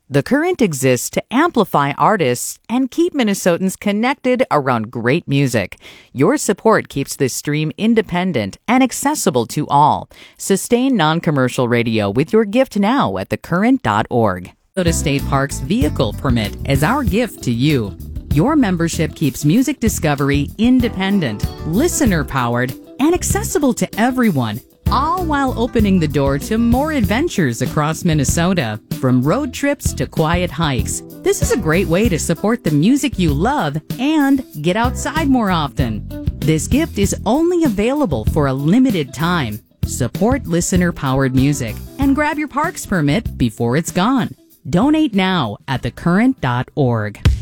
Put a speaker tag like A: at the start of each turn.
A: The Current exists to amplify artists and keep Minnesotans connected around great music. Your support keeps this stream independent and accessible to all. Sustain non-commercial radio with your gift now at thecurrent.org. Minnesota State Parks vehicle permit is our gift to you. Your membership keeps music discovery independent, listener-powered, and accessible to everyone, all while opening the door to more adventures across Minnesota. From road trips to quiet hikes, this is a great way to support the music you love and get outside more often. This gift is only available for a limited time. Support listener-powered music and grab your parks permit before it's gone. Donate now at thecurrent.org.